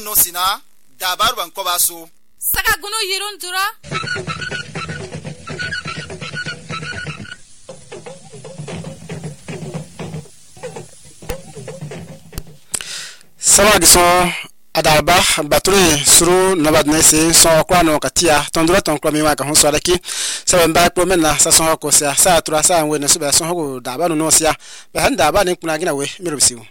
no sina dabaru ban ko baso saka gunu yirun tura sama gison adarba baturi suru nabadne se so kwa no katia tondura ton kwa mi wa ka honso adaki sabe mba pro menna sa so ko sa tura sa we no so be so ho daba no sia be han daba ne kuna gina we mi robisiu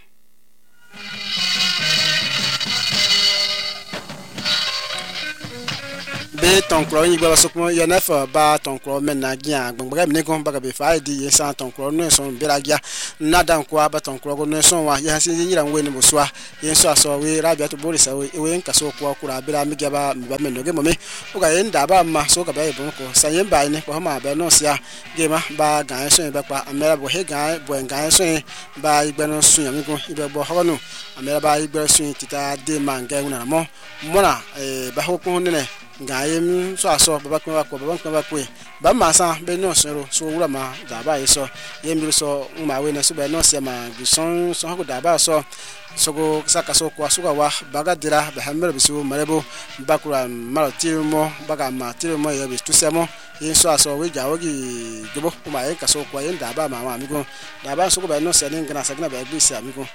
be ton kro yi gba so ko ye na fa ba ton kro menna gia gbangba mi ne ko ba be fa di ye sa ton kro no so be la gia na dan ko ba ton kro no so wa ye sin yi ran we ne bosua ye so aso we rabia to bori sa we nka so ko kura be la mi ga ba mi ba me no ge mo me o ga ye nda ba ma so ka ba ye bon ko sa ye ba ni ko ma be no sia ge ma ba ga so be pa amera bo he ga bo ga so ba igbe no sun yan ko ibe bo ho no amera ba igbe sun tita de man ga una mo na ba ho ko ne gayem so aso baba kwa ba ma sa be no so wura ma da ba yeso yembi so ma we na so be no se ma gison so ko da ba so go saka so kwa suga wa baga dira ba hammer bisu marebo bakura maro tirmo baga ma tirmo ye bi tusemo yeso aso we jawo gi jobo ma ye ka so kwa yen da ba ma mi go da ba so ko be no se ni ngana sa gna ba bi se mi go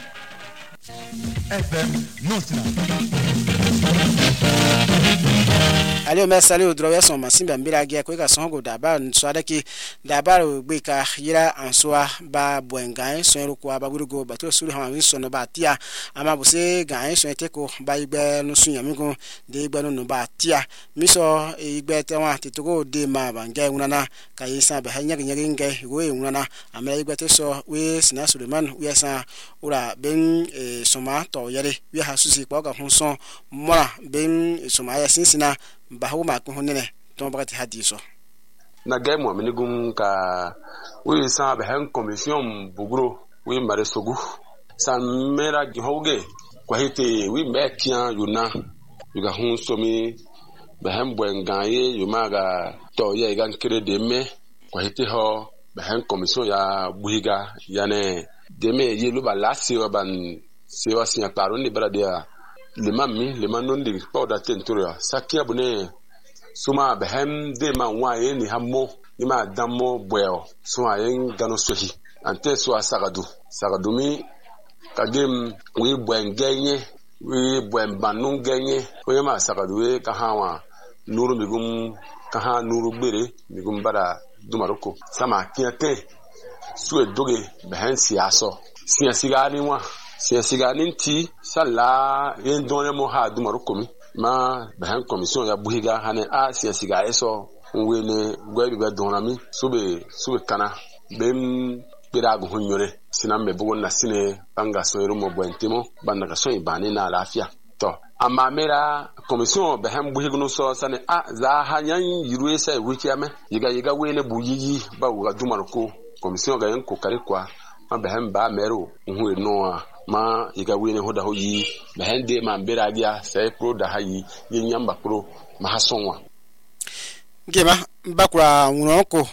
FM Notna. Allez, merci à vous. Droit son masin bambira gia quoi que son go d'aba soit daki d'aba bika yira en soi ba buengain son ko ba gurugo ba to suru ha win son ba tia ama bose gain son teko ba igbe no sun yami ko de igbe no ba tia miso igbe te wa titugo de ma banga unana ka yisa ba hanya nyagi ngai we unana ama igbe te so we sina Suleiman we sa ura ben soma to yare we ha susi kwa ga hunson mora ben soma ya sinsina ba ho ma ko honene ton bakati hadiso na gay mo menigum ka we sa ba han commission bugro we mare sogu sa mera hoge kwa hite we mekia yuna yuga hun somi ba han bwengaye yumaga to ye gan kire de me kwa hite ho ba han commission ya buhiga yane de me ye lu ba lasi ban se wa sinya paro ni bradia le manon de pas da tentura sakia bone suma behem de ma wa ye ni hammo ni ma dammo boyo suma yen gano sohi ante so sagadu mi kagem we bwengenye we bwenbanu genye we ma sagadu we ka hawa nuru migum ka ha nuru bere migum bara dumaroko sama kiate suwe doge behen siaso siasigani wa siganinti sala yen donne mo ha du marukomi ma bahan commission ya buhiga hane a siga eso wene gwebi be donami sube kana bem bira go hunyore sinambe bugon na sine banga so mo bwentimo banda ka so ibani na lafia to amma mera commission bahan buhiga no so sane a za hanyan yiruwe sai wikiame yiga wene buyiyi ba wa du maruko commission ga yen kokari kwa ma bahan ba mero hu no ma iga wene hoda hoyi behende ma mberagia sai pro da hayi yinyamba pro ma hasonwa gema bakura wunoko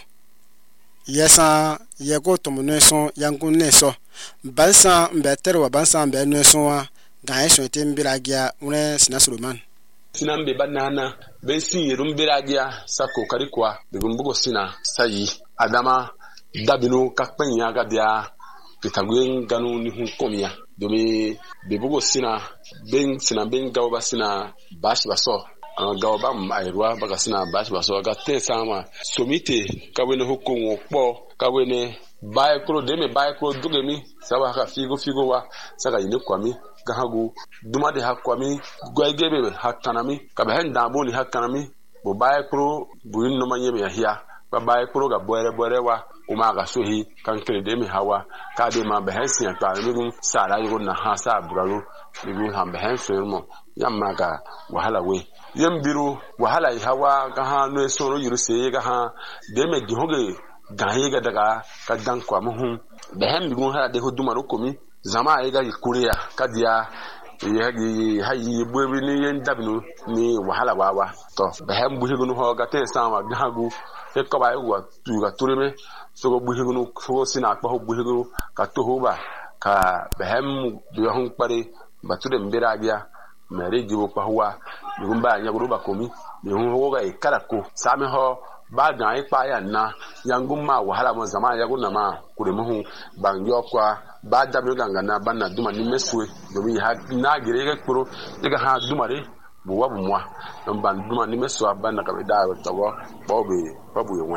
yesa yego tomuneso yanguneso bansa mbeterwa bansa mbeneso wa gaeso temberagia une sina Suleiman sinambe banana bensin yerum beragia sako karikwa begumbugo sina sayi adama dabino kakpenya gadia kitagwen ganu ni hun komia domi bebugo sina ben gawba sina bashi baso gawba mairwa baga sina bashi baso ga te sama somite kawene hukungo po kawene bae kro deme bae kro dugemi sawa ka figo wa saka ine kwami gahagu duma de hakwami gwegebe hakanami kabe henda boni hakanami bo bae kro buin no manye me hia ba bae kro ga bore wa umaga sohi kan kire de mi hawa ka de ma behensi ya ta mi sara yugo na ha sa bralo mi ha behensi mo yamma ga wahala we yambiru wahala hawa ga ha no soro yiru se ga ha de me gi hoge ga he ga daga ka dan kwa mu hu behem mi gun ha de hoduma ro komi zama ga kuriya ka dia yagi hayi bwebi ni yen dabinu ni wahala wawa to behem bu hegunu ho ga te sama gagu e ko ba wa tu ga tureme so go bu hegunu so sina pa ho bu hegunu ka to ho ba ka behem bi hon pare batude mbira dia mere gibo pa huwa ngumba nya guruba komi mi hoga e karako sami ho ba ga ipa ya na yanguma wahala mo zama ya guna ma kuremu bangyo kwa ba da mi ganga na banna duma ni mesue do mi ha na gire ga kuro diga ha duma re bu wa bu mwa no ban duma ni mesua banna ka be da tawo babu yenwe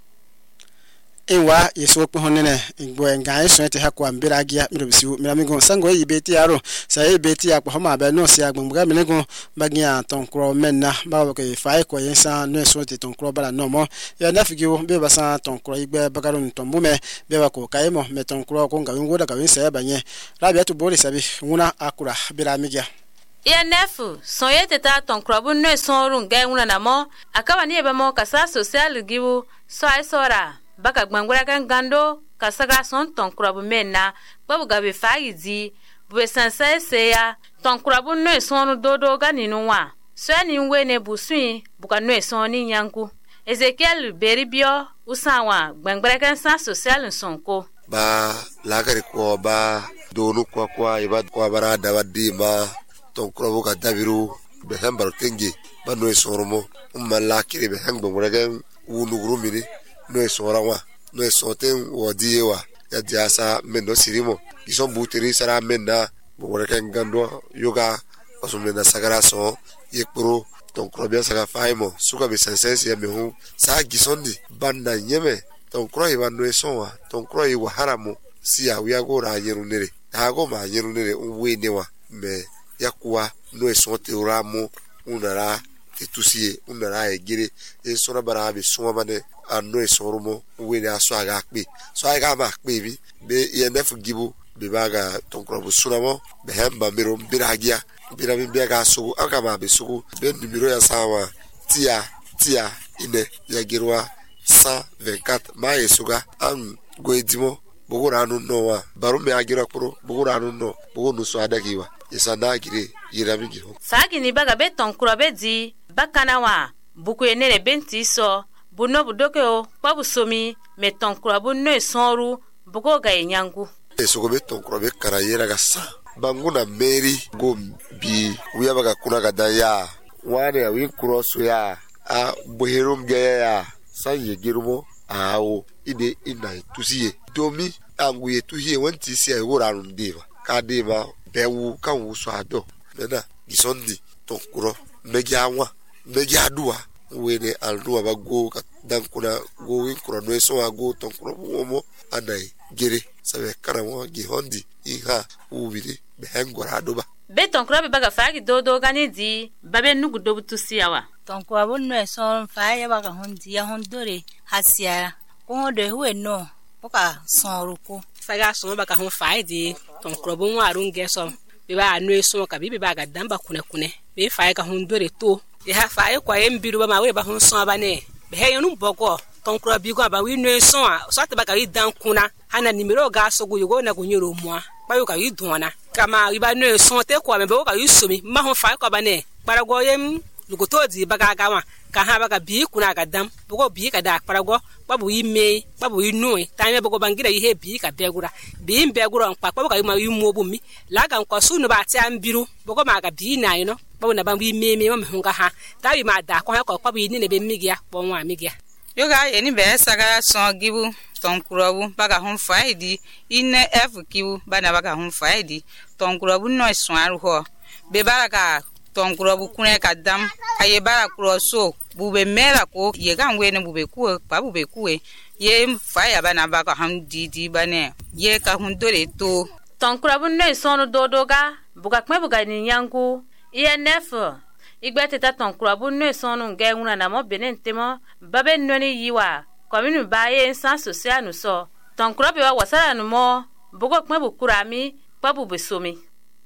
inwa yeso po honene igbo engan so ete hakwa mbira agia mirobisiu miramigo sango yibeti aro sa yibeti akwa homa ba no si agbonga minego bagia tonkro menna ba ko ifai ko yensa no so te tonkro bala no mo ya nafigiwo be basa tonkro igbe bagaro ntombume be ba ko kaimo me tonkro ko nga ngoda ka wensa ya banye rabia to boli sabi nguna akura biramigia ya nefu soyete ta tonkro bu no so ru nga nguna namo akawa ni ebe mo kasa social giwu so ai sora baka gbangwara kan gando kasaga son tonkurabu menna babu gabe fayizi bube sansa seya tonkurabu no sonu dodo ganinu wa so ni wene busui buka no soni nyanku Ezekiel beribio usawa gbangwara kan san social sonko ba lagari ko ba donu kwa ibad kwa barada wadi ma tonkurabu ka dabiru be hambaro tengi ba no soromo malakiri be hangbo muragan unuguru mini no sorawa no soten wodiwa ya diasa meno sirimo ison buteri sara menna boreken gando yoga osumena sagara so yekpro ton krobia saga faimo suka be sensensi ya mehu sa gisondi banda nyeme ton kroi banno sonwa ton kroi wa haramo siya wiago ra yerunere hago ma yerunere unwenewa me yakwa no sote uramo unara tetusie unara egire sora barabe soma bane anno esorumo wele aso aga pe so aga ma pe bi be yenef gibu be baga tonkrobu sunamo be hemba miro biragia birabi biaga so aga ma be so be numero ya sawa tia ine ya girwa 124 ma yesuga an goedimo bogora anu nowa barume agira pro bogora anu no bogonu so adagiwa isana gire yirabi giho sagi ni baga be tonkrobe di bakana wa buku enere benti so buno budokeo pabu somi me tonkurabu no sonru bugo ga nyangu esogo be tonkurabe karayera gasa banguna meri gombi uya baga kuna ga daya wane ya wi cross ya a boherum ya sanye girumo awo ide ina tusiye domi anguye tuhiye wanti si ay woranun deva ka deva bewu kan wuso ado mena gisondi tonkuro megi adua wene alduwa ba go dan kuna go win kuro no so ago ton kuro mo anai gere sabe karamo gi hondi iha ubide be hengora doba be ton kuro be baga faagi dodo gani di babe nugu dobu tusiyawa ton kuro bo no so fa ya baga hondi ya hondore hasia ko de huwe no oka sonruko saga so baga hon fa di ton kuro bo waru ngeso be ba no so ka bi baga damba kune be fa ga hondore to ya fa e kwa embiru ba ma we ba hun so ba ne be he yonu bogo tonkro bi go ba wi no so a so te ba ka dan kuna hana nimero ga so go yugo na go nyoro mua ba yo ka yi dona kama wi ba no so te kwa me be ka yi so mi ma hun fa ko ba ne parago yem lugoto di ba ga wa ka ha ba ka bi kuna ga dam bogo bi ka da parago ba bu yi me ba bu yi no ta me bogo bangira yi he bi ka begura bi mbegura npa ba ka yi ma yi mu obu mi la ga nko su no ba ti ambiru bogo ma ga bi na yi no bawo na bambi meme ma hunga ha tawi ma da ko ha ko kwabi ni ne be migia bo nwa migia yoga eni be saga son gibu tonkurabu baga hun faidi ine f kibu bana baga hun faidi tonkurabu no so aru ho be baraka tonkurabu kune ka dam aye bara kroso bube mera ko ye gan we ne bube ku pa bube ku ye faya bana baga han didi bane ye ka hun dore to tonkurabu no so no dodoga buga kme buga ni nyangu INF igbe teta tonkurabu no sonu nge nguna na mo benentemo babe noni yiwa kominu baye san social no so tonkurabu wa wasara no mo bugo kme bukurami babu besomi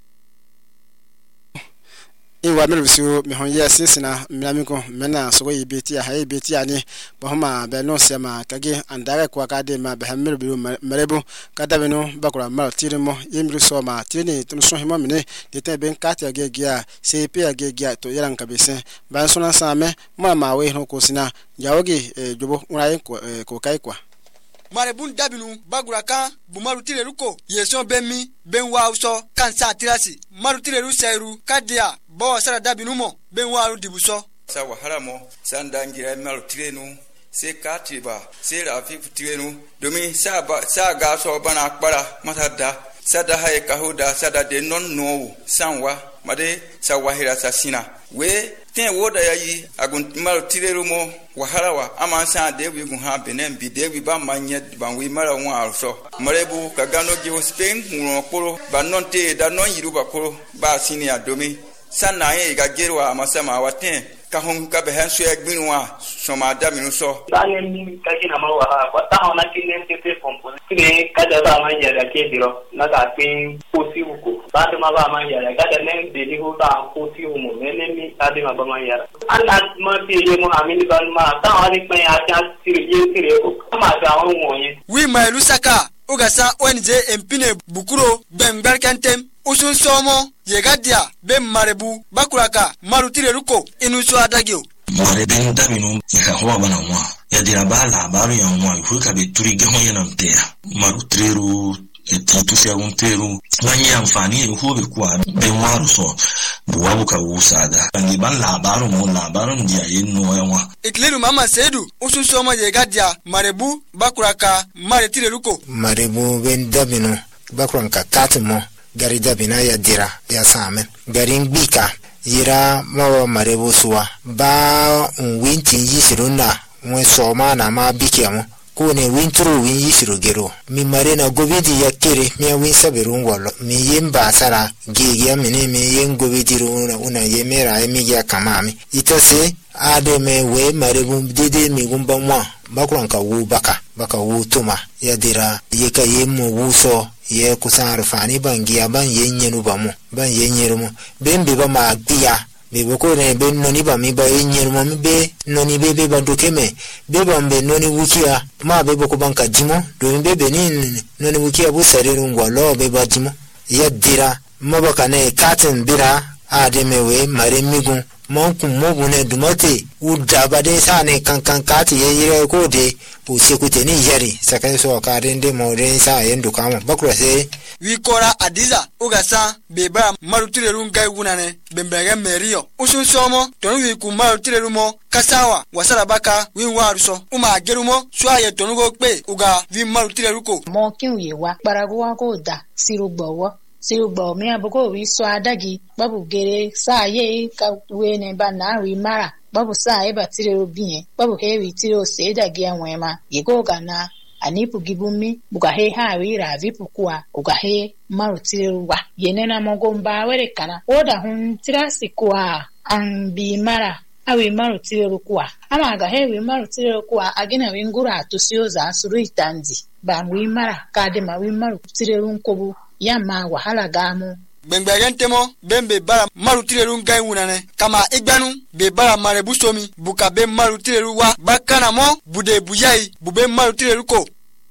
inwa mirobisiu me hon yesina milamiko mena sogo yibeti ya hayi beti ani bahoma be no sema kage andare kwa kade ma be hamiru merebo kada beno bakura mal tirimo yimiru so ma tini tunso himo mine dete ben kati gegia CP gegia to yaran kabese ban sona same ma we no kosina jawogi jobo unaye ko kai kwa marebun dabinu bagura kan bumaru tireruko yeson bemi benwa uso kansa tirasi maru tireru seru kadia bo sara dabinu mo ben waru dibuso sa wahala mo sanda ngira mal trenu se katiba se rafi trenu domin sa ga so bana kpara masada sada hay kahuda sada de non no sanwa made sa wahira sa sina we ten woda yayi agun mal trenu mo wahala wa ama sa de wi gun ha benen bi de wi ba manye ban wi mara won arso marebu ka gano gi spain no poro ba non te da non yiruba poro ba sini adomi sana ye ga gerwa amasama waten ka hon ka be hanso egbinwa so ma da minu so dale ni ka kina ma wa kwa ta ona kine te pompo kine ka da ba man ya da ke diro na ka pin posi uko ba de ma ba man ya da ka da ne de di ho ta posi umo ne ni ta de ma ba man ya ana ma ti ye mo amini ban ma ta oni pe ya ta tire ko ma ga on mo ye wi ma lusaka ugasa onje empine bukuro bemberkentem usun somo yegadia be marebu bakuraka marutire ruko inuso adagio more ben dabinu ka ho bana mwa ya dira bala baru ya mwa huka be turi ge hoye na mtera marutreru etutu se agunteru manya amfani ho be kwa be mwaru so buwabu ka usada ngi ban labaru mo labaru ndia yinu yanwa ikliru mama sedu usun somo yegadia marebu bakuraka maretire ruko marebu ben dabinu bakuranka katimo gari dabina ya dira ya samen gari ngbika yira mawa marebu suwa ba winti yisiruna mwe soma na ma bikiamo kone wintru win yisiru gero mi marena gobidi ya kere mi win saberu ngolo mi yemba sara gigia mini mi yen gobidi una yemera mi ya kamami itase ademe we marebu dede mi gumba mwa bakuranka wu baka wu tuma ya dira yeka yemu wuso ye kusan rufani bangiya ban yenyenu bamu ban yenyeru mo bembe ba ma biya be boko ne ben noni ba mi ba yenyeru mo mi be noni be ba dokeme be ba mbe noni wukiya ma be boko banka jimo do mi be ni noni wukiya bu sariru ngolo be ba jimo ya dira mabaka ne katin bira ademewe mare migun monku mogune dumate udabade sane kankan kati yeyire kode usekute ni yari sakai so karende more sa yendo kama bakura se wikora adiza ugasa beba marutire rungai wunane bembege merio usun somo tonu wiku marutire rumo kasawa wasara baka winwaruso uma gerumo swaye tonugo pe uga wi marutire ruko mo kinwe wa parago ko da sirugbowo Silbo mi aboko wi so adagi babu gere sa ye ka we ne ba na wi mara babu sa e ba tire obi babu he wi tire o se dagi anwema yego ga na anipu gibumi buga he ha wi ra vipu kwa uga he maru tire wa yene na mogo mba were kana oda hun tira sikwa an bi mara awi maru tire kwa ama ga he wi maru tire kwa agina wi ngura atosioza asuru itanzi ba wi mara ka de ma wi maru tire nkobu yama wahala gamu bengbegentemo bembe bara marutireru ngai wunane kama igbanu be bara marebu somi buka be marutireru wa bakana mo bude buyai bube marutireru ko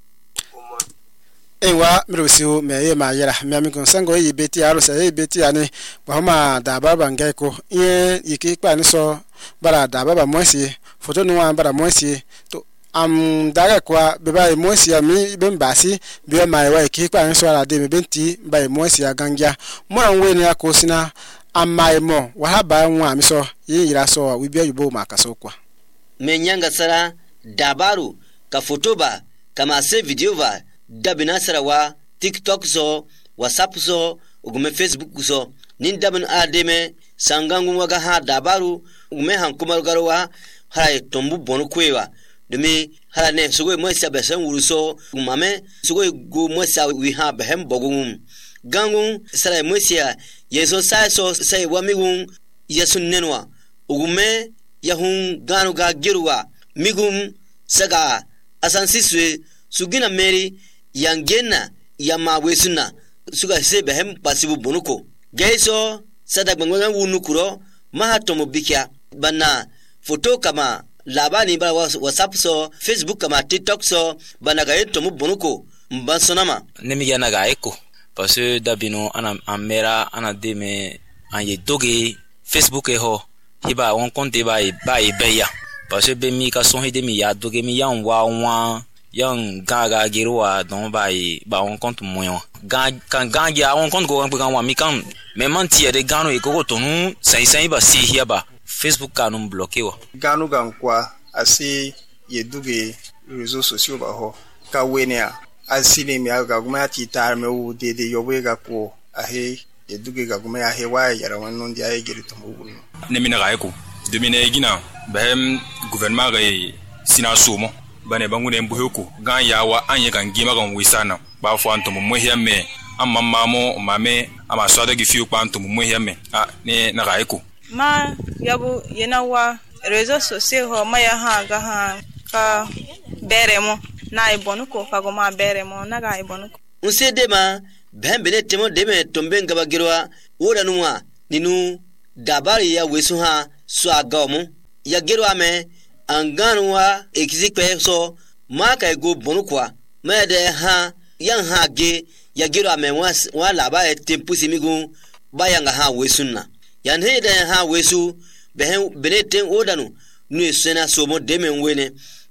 ewa mrusiu meye mayera miami konsango yi beti aro sa yi beti ani bahoma da baba ngai ko ye yiki pa ni so bara da baba mosi foto nuwa bara mosi to daga kwa beba emosi ya mi bembasi biya maiwa ki kwa nso ala de benti ba emosi ya gangya mora nwe ni akosina amaimo wa haba nwa mi so yira so wi biya yubo makaso kwa menyanga sara dabaru ka fotoba kama se video va dabina sara wa TikTok so WhatsApp so ugume Facebook so nin dabin ademe sangangu waga ha dabaru ugume hankumar garwa haye tombu bonu kwewa demi hala ne sugo moisa besen wuruso mame sugo go moisa wi ha behem bogum gangun sara moisia yeso so sai wamigun yesun nenwa ugume yahun ganu ga giruwa migum saga asansiswe sugina meri yangena yama wesuna suga se behem pasibu bonuko geiso sada gbangwan wunukuro mahatomo bikia bana foto kama labani ba WhatsApp so Facebook kama TikTok so bana ga yeto mu bonuko mbansonama nemi yana ga eko parce que dabino ana amera ana deme an ye doge Facebook e ho hiba won compte ba e beya parce que be mi ka son hide mi ya doge mi ya wa yang gaga gerwa don bai ba on compte moyen kan ganga on compte ko kan wa mi kan me man tie de gano e ko tonu sai ba si hia ba Facebook kanum bloqué wa gano gan kwa asi ye duge réseaux sociaux ba ho ka wenia asini mi aga guma ti tar me u de yobe ga ko ahe ye duge ga guma ahe wa yara wannan dia ye geri to mu ne mina ga ko de mina gina behem gouvernement ga sina somo bane bangune mbuheko gan yawa anye kan gima kan wisana ba fo antum mo hiame amma mamo mame ama swada gi fiu pa antum mo hiame ne na ga ko ma yabu yenawa réseaux sociaux ho maya ha ga ha ka beremo na ibonuko ka go ma beremo na ga ibonuko unse dema bembele temo deme tombe ngaba girwa woda nuwa ninu dabari ya wesu ha swagamu ya girwa me anganwa exikpe so ma ka go bonukwa me de ha yan ha ge ya girwa me wa laba e tempu simigu bayanga ha wesunna yan he de ha wesu benen odanu nu sena so mo deme wene